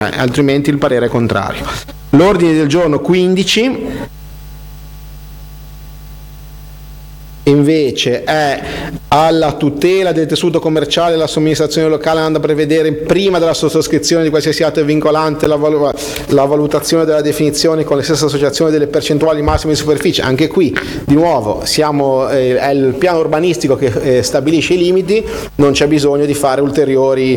altrimenti il parere è contrario. L'ordine del giorno 15 invece è alla tutela del tessuto commerciale. La somministrazione locale andando a prevedere prima della sottoscrizione di qualsiasi atto vincolante la valutazione della definizione con le stesse associazioni delle percentuali massime di superficie. Anche qui di nuovo è il piano urbanistico che stabilisce i limiti, non c'è bisogno di fare ulteriori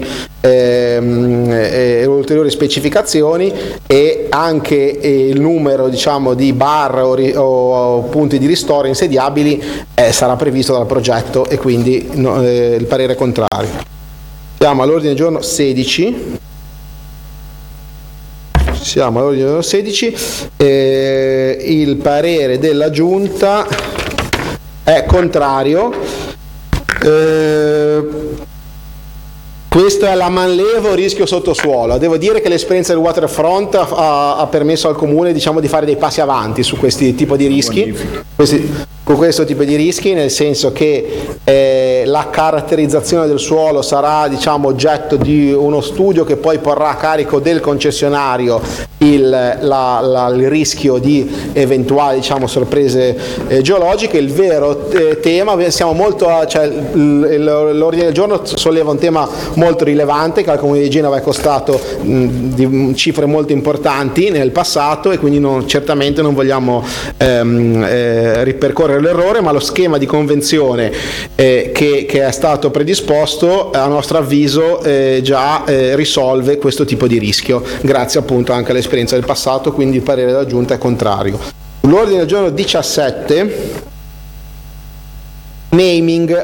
specificazioni, e anche il numero di bar o punti di ristoro insediabili sarà previsto dal progetto, e quindi il parere è contrario. Siamo all'ordine del giorno 16. Il parere della Giunta è contrario. Questo è la manlevo rischio sottosuolo. Devo dire che l'esperienza del waterfront ha permesso al comune di fare dei passi avanti su questi tipo di rischi. Con questo tipo di rischi, nel senso che la caratterizzazione del suolo sarà oggetto di uno studio che poi porrà a carico del concessionario il rischio di eventuali sorprese geologiche. Il vero tema, l'ordine del giorno solleva un tema molto rilevante che al Comune di Genova è costato di cifre molto importanti nel passato, e quindi certamente non vogliamo ripercorrere l'errore, ma lo schema di convenzione che è stato predisposto, a nostro avviso già risolve questo tipo di rischio, grazie appunto anche all'esperienza del passato. Quindi il parere della Giunta è contrario. Sull'ordine del giorno 17, naming.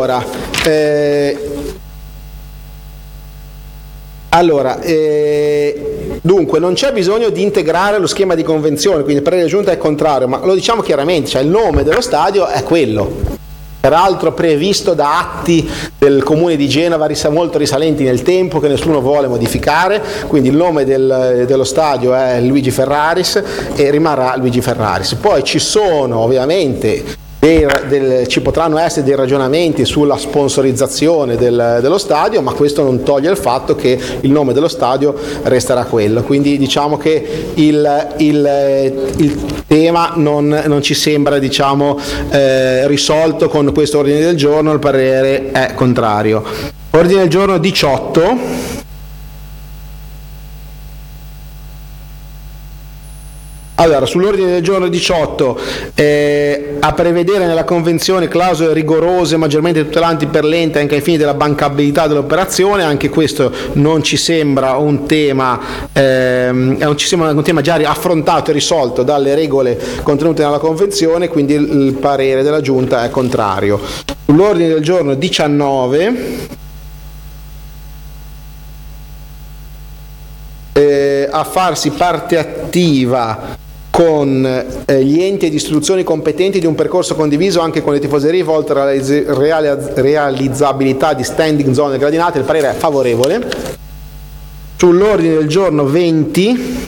Dunque non c'è bisogno di integrare lo schema di convenzione, quindi il parere della Giunta è contrario, ma lo diciamo chiaramente, il nome dello stadio è quello, peraltro previsto da atti del Comune di Genova molto risalenti nel tempo, che nessuno vuole modificare. Quindi il nome dello stadio è Luigi Ferraris e rimarrà Luigi Ferraris. Poi ci sono ovviamente ci potranno essere dei ragionamenti sulla sponsorizzazione dello stadio, ma questo non toglie il fatto che il nome dello stadio resterà quello. Quindi diciamo che il tema non ci sembra risolto con questo ordine del giorno. Il parere è contrario. Ordine del giorno 18. Allora, sull'ordine del giorno 18, a prevedere nella convenzione clausole rigorose maggiormente tutelanti per l'ente anche ai fini della bancabilità dell'operazione. Anche questo non ci sembra un tema, già affrontato e risolto dalle regole contenute nella convenzione, quindi il parere della Giunta è contrario. Sull'ordine del giorno 19, a farsi parte attiva con gli enti ed istituzioni competenti di un percorso condiviso anche con le tifoserie volte alla realizzabilità di standing zone gradinate. Il parere è favorevole. Sull'ordine del giorno 20,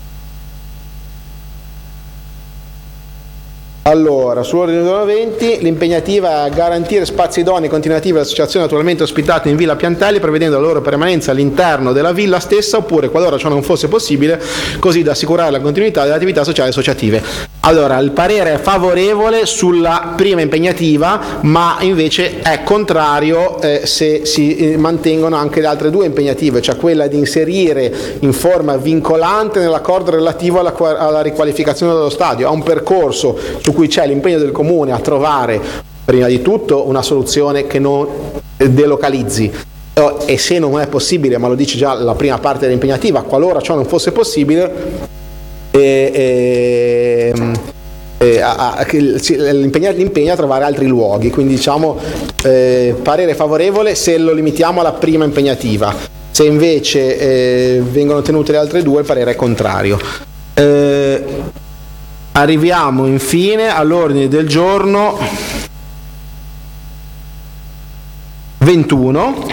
sull'ordine del giorno 20, l'impegnativa è a garantire spazi idonei e continuativi alle associazioni attualmente ospitate in Villa Piantelli, prevedendo la loro permanenza all'interno della villa stessa, oppure, qualora ciò non fosse possibile, così da assicurare la continuità delle attività sociali associative. Il parere è favorevole sulla prima impegnativa, ma invece è contrario se si mantengono anche le altre due impegnative, cioè quella di inserire in forma vincolante nell'accordo relativo alla riqualificazione dello stadio, a un percorso su cui c'è l'impegno del Comune a trovare prima di tutto una soluzione che non delocalizzi, e se non è possibile, ma lo dice già la prima parte dell'impegnativa, qualora ciò non fosse possibile, l'impegno a trovare altri luoghi. Quindi parere favorevole se lo limitiamo alla prima impegnativa. Se invece vengono tenute le altre due, il parere è contrario. Arriviamo infine all'ordine del giorno 21.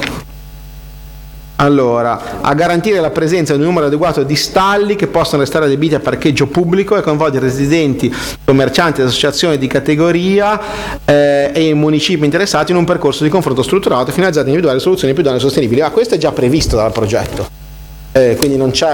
A garantire la presenza di un numero adeguato di stalli che possano restare adibiti a parcheggio pubblico e coinvolgere residenti, commercianti ed associazioni di categoria e i municipi interessati in un percorso di confronto strutturato finalizzato a individuare soluzioni più idonee e sostenibili. Questo è già previsto dal progetto. quindi non c'è